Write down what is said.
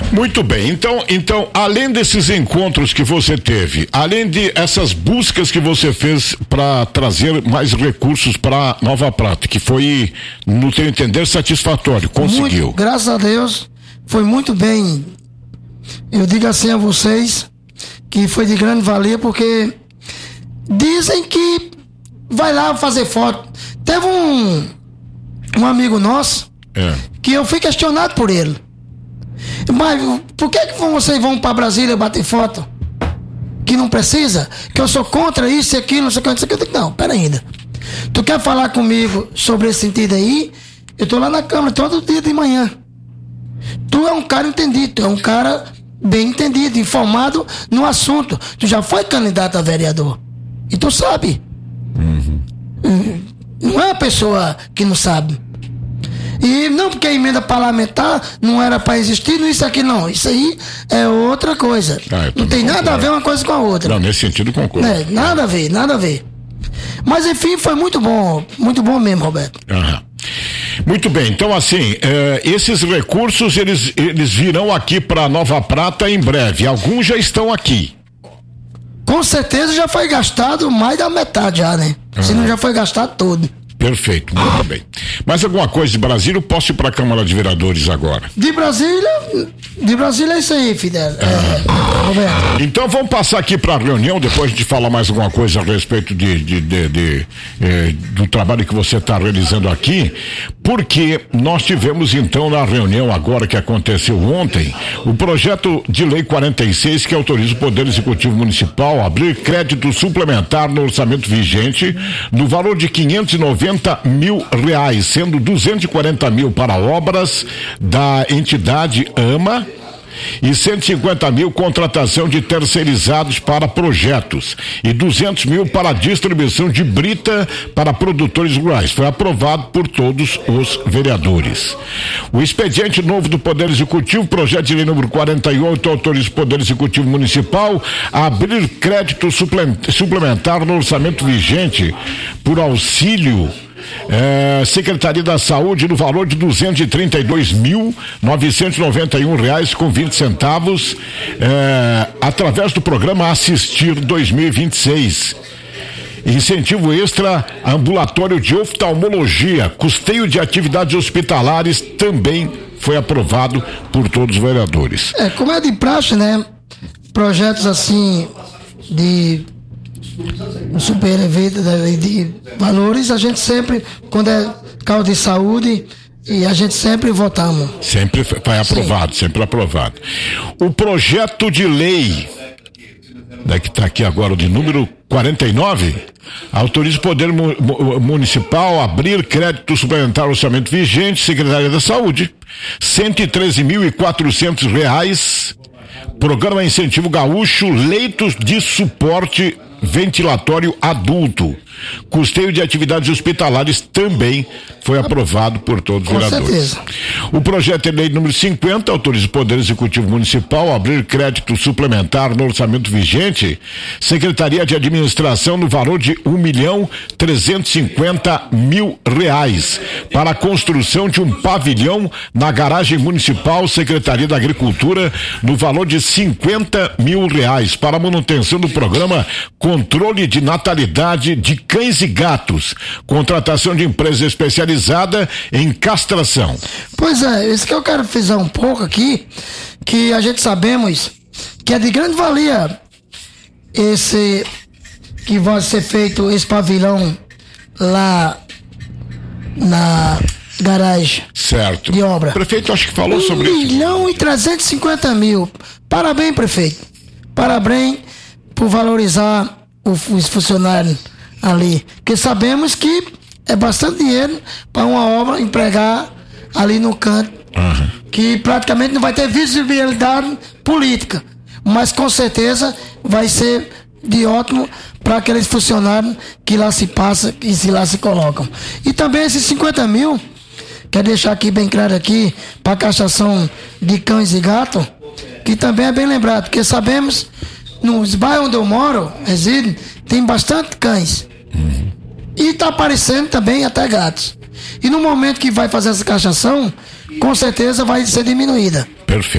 Muito bem, então, além desses encontros que você teve, além de essas buscas que você fez para trazer mais recursos para Nova Prata, que foi, no teu entender, satisfatório, conseguiu? Muito, graças a Deus, foi muito bem. Eu digo assim a vocês que foi de grande valia, porque dizem que vai lá fazer foto. Teve um amigo nosso que eu fui questionado por ele. Mas por que vocês vão para Brasília bater foto? Que não precisa? Que eu sou contra isso e aquilo, não sei o que. Eu digo, não, pera ainda. Tu quer falar comigo sobre esse sentido aí? Eu tô lá na Câmara todo dia de manhã. Tu é um cara entendido, tu é um cara bem entendido, informado no assunto. Tu já foi candidato a vereador. E tu sabe. Não é uma pessoa que não sabe. E não porque a emenda parlamentar não era para existir, não isso aqui não. Isso aí é outra coisa. Não tem nada a ver uma coisa com a outra. Não, nesse sentido concordo. Nada a ver. Mas enfim, foi muito bom mesmo, Roberto. Muito bem, então assim, esses recursos eles virão aqui para Nova Prata em breve. Alguns já estão aqui. Com certeza já foi gastado mais da metade já, né? Se não já foi gastado todo. Perfeito, muito bem. Mais alguma coisa de Brasília? Eu posso ir para a Câmara de Vereadores agora? De Brasília é isso aí, Fidel. Roberto. Então vamos passar aqui para a reunião, depois a gente fala mais alguma coisa a respeito do trabalho que você está realizando aqui, porque nós tivemos então na reunião agora que aconteceu ontem, o projeto de lei 46 que autoriza o Poder Executivo Municipal a abrir crédito suplementar no orçamento vigente no valor de R$590 mil, sendo 240 mil para obras da entidade AMA e 150 mil contratação de terceirizados para projetos e 200 mil para distribuição de brita para produtores rurais. Foi aprovado por todos os vereadores. O expediente novo do Poder Executivo, projeto de lei número 48, autoriza o Poder Executivo Municipal a abrir crédito suplementar no orçamento vigente por auxílio Secretaria da Saúde no valor de R$232.991,20 através do programa Assistir 2026. Incentivo extra ambulatório de oftalmologia, custeio de atividades hospitalares também foi aprovado por todos os vereadores. Como é de praxe, né? Projetos assim de superávit de valores, a gente sempre, quando é causa de saúde, e a gente sempre votamos. Sempre vai aprovado, sempre aprovado. O projeto de lei, que está aqui agora, de número 49, autoriza o Poder Municipal a abrir crédito suplementar ao orçamento vigente, Secretaria da Saúde, R$113.400, Programa Incentivo Gaúcho, leitos de suporte ventilatório adulto, custeio de atividades hospitalares também foi aprovado por todos os vereadores. Certeza. O projeto de lei número 50 autoriza o Poder Executivo Municipal a abrir crédito suplementar no orçamento vigente, Secretaria de Administração no valor de R$1.350.000 para a construção de um pavilhão na garagem municipal, Secretaria da Agricultura no valor de R$50 mil para a manutenção do programa Controle de Natalidade de Cães e Gatos, contratação de empresa especializada em castração. Pois é, isso que eu quero frisar um pouco aqui, que a gente sabemos que é de grande valia esse que vai ser feito esse pavilhão lá na garagem. Certo. De obra. O prefeito acho que falou sobre isso. R$1.350.000. Parabéns, prefeito. Parabéns por valorizar os funcionários ali, porque sabemos que é bastante dinheiro para uma obra empregar ali no canto, que praticamente não vai ter visibilidade política, mas com certeza vai ser de ótimo para aqueles funcionários que lá se passam e lá se colocam. E também esses 50 mil, quero deixar aqui bem claro aqui, para a castração de cães e gatos, que também é bem lembrado, porque sabemos nos bairros onde eu moro, resido, tem bastante cães. E está aparecendo também até gatos. E no momento que vai fazer essa castração, com certeza vai ser diminuída. Perfeito.